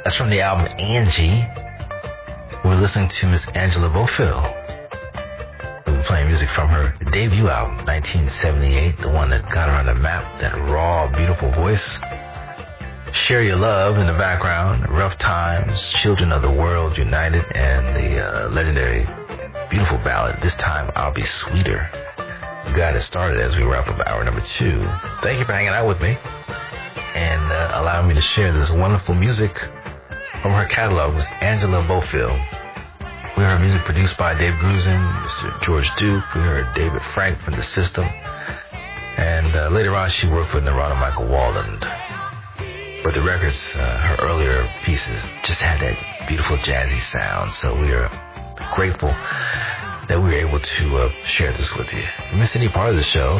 That's from the album Angie. We're listening to Miss Angela Bofill. We're playing music from her debut album, 1978, the one that got her on the map, that raw, beautiful voice. Share Your Love in the background, Rough Times, Children of the World United, and the legendary, beautiful ballad, This Time I'll Be Sweeter. We got it started as we wrap up hour number 2. Thank you for hanging out with me and allowing me to share this wonderful music from her catalog. Miss Angela Bofill. We heard music produced by Dave Grusin, Mr. George Duke. We heard David Frank from The System. And later on, she worked with Narada Michael Walden. But the records, her earlier pieces, just had that beautiful jazzy sound. So we are grateful that we were able to share this with you. If you missed any part of the show,